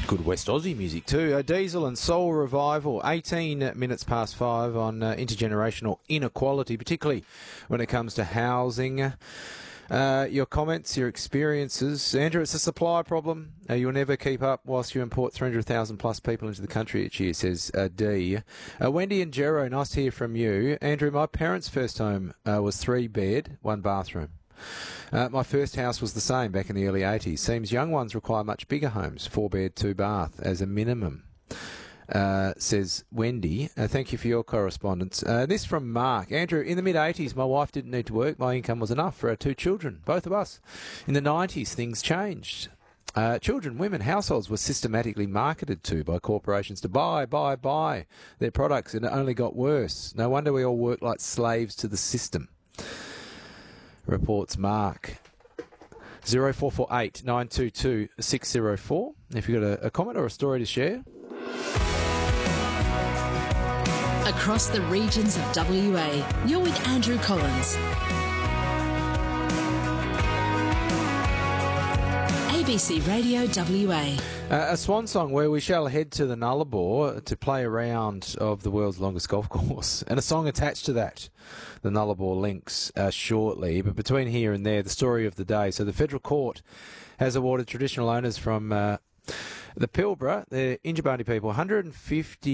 Good West Aussie music too. Diesel and Soul Revival, 18 minutes past 5 on intergenerational inequality, particularly when it comes to housing. Your comments, your experiences. Andrew, it's a supply problem. You'll never keep up whilst you import 300,000 plus people into the country each year, says D. Wendy and Jero, nice to hear from you. Andrew, my parents' first home was 3-bed, 1 bathroom. My first house was the same back in the early 80s. Seems young ones require much bigger homes, 4-bed, 2-bath as a minimum, says Wendy. Thank you for your correspondence. This from Mark. Andrew, in the mid-80s, my wife didn't need to work. My income was enough for our 2 children, both of us. In the 90s, things changed. Children, women, households were systematically marketed to by corporations to buy their products, and it only got worse. No wonder we all work like slaves to the system, reports Mark. 0448 922 604 if you've got a comment or a story to share. Across the regions of WA, you're with Andrew Collins. ABC Radio WA. A swan song where we shall head to the Nullarbor to play a round of the world's longest golf course, and a song attached to that, the Nullarbor Links, shortly. But between here and there, the story of the day. So the federal court has awarded traditional owners from the Pilbara, the Injibandi people, $150